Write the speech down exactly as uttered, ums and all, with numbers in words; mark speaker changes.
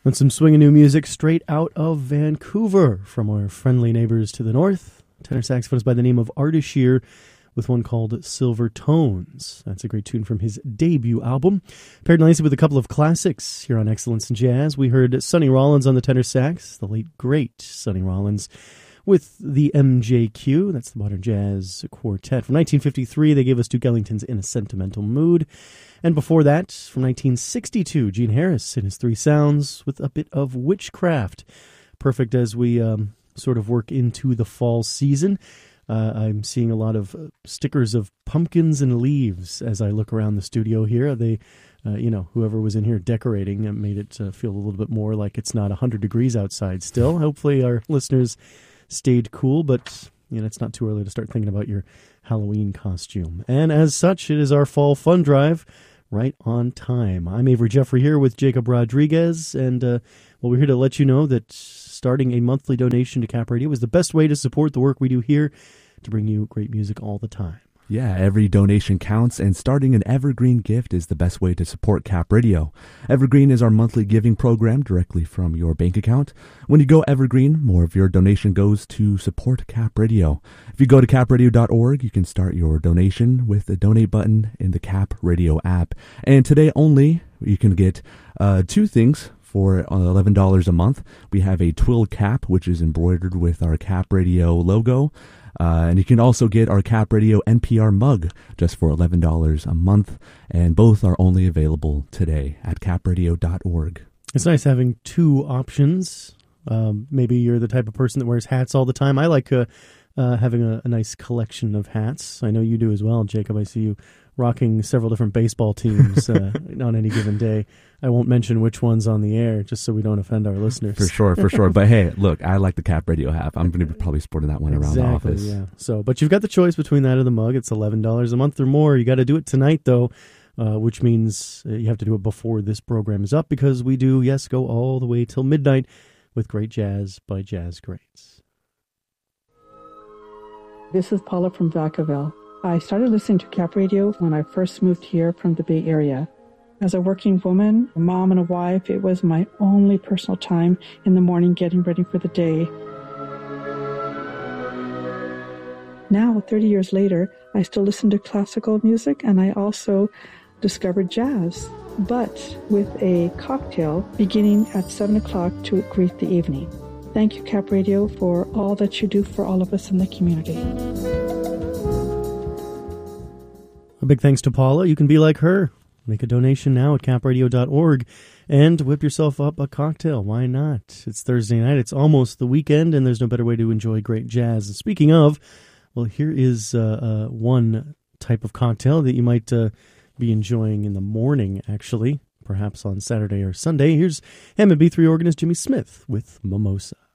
Speaker 1: And some swinging new music straight out of Vancouver from our friendly neighbors to the north. Tenor saxophonist by the name of Ardashir with one called Silver Tones. That's a great tune from his debut album. Paired nicely with a couple of classics here on Excellence in Jazz. We heard Sonny Rollins on the tenor sax, the late great Sonny Rollins, with the M J Q, that's the Modern Jazz Quartet. From nineteen fifty-three, they gave us Duke Ellington's In a Sentimental Mood. And before that, from nineteen sixty-two, Gene Harris in his Three Sounds with a bit of Witchcraft. Perfect as we um, sort of work into the fall season. Uh, I'm seeing a lot of uh, stickers of pumpkins and leaves as I look around the studio here. They, uh, you know, whoever was in here decorating uh, made it uh, feel a little bit more like it's not one hundred degrees outside still. Hopefully our listeners stayed cool, but you know, it's not too early to start thinking about your Halloween costume. And as such, it is our fall fun drive right on time. I'm Avery Jeffrey here with Jacob Rodriguez, and uh, well, we're here to let you know that starting a monthly donation to Cap Radio is the best way to support the work we do here to bring you great music all the time.
Speaker 2: Yeah, every donation counts, and starting an Evergreen gift is the best way to support Cap Radio. Evergreen is our monthly giving program directly from your bank account. When you go Evergreen, more of your donation goes to support Cap Radio. If you go to cap radio dot org, you can start your donation with the donate button in the Cap Radio app. And today only, you can get uh, two things for eleven dollars a month. We have a twill cap, which is embroidered with our Cap Radio logo. Uh, and you can also get our Cap Radio N P R mug just for eleven dollars a month. And both are only available today at cap radio dot org.
Speaker 1: It's nice having two options. Um, maybe you're the type of person that wears hats all the time. I like uh, uh, having a, a nice collection of hats. I know you do as well, Jacob. I see you rocking several different baseball teams uh, on any given day. I won't mention which one's on the air, just so we don't offend our listeners.
Speaker 2: For sure, for sure. But hey, look, I like the Cap Radio hat. I'm going to be probably sporting that one
Speaker 1: exactly,
Speaker 2: around the office.
Speaker 1: Yeah. So, but you've got the choice between that and the mug. It's eleven dollars a month or more. You got to do it tonight, though, uh, which means uh, you have to do it before this program is up, because we do, yes, go all the way till midnight with great jazz by jazz greats.
Speaker 3: This is Paula from Vacaville. I started listening to Cap Radio when I first moved here from the Bay Area. As a working woman, a mom and a wife, it was my only personal time in the morning getting ready for the day. Now, thirty years later, I still listen to classical music, and I also discovered jazz, but with a cocktail beginning at seven o'clock to greet the evening. Thank you, Cap Radio, for all that you do for all of us in the community.
Speaker 1: A big thanks to Paula. You can be like her. Make a donation now at cap radio dot org and whip yourself up a cocktail. Why not? It's Thursday night. It's almost the weekend, and there's no better way to enjoy great jazz. And speaking of, well, here is uh, uh, one type of cocktail that you might uh, be enjoying in the morning, actually, perhaps on Saturday or Sunday. Here's M and B three organist Jimmy Smith with Mimosa.